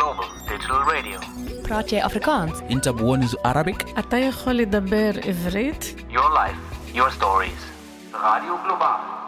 Global Digital Radio. praat jy Afrikaans? انت بونز Arabic? אתה יכול לדבר עברית? Your life, your stories. Radio Global.